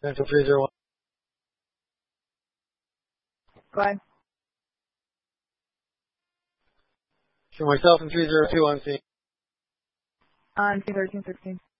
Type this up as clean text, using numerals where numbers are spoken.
Central 301. Go ahead. Show myself in 302 on scene. On 1316.